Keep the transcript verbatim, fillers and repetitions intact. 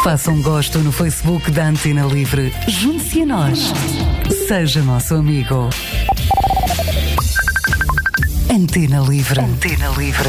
Faça um gosto no Facebook da Antena Livre. Junte-se a nós. Seja nosso amigo. Antena Livre. Antena Livre.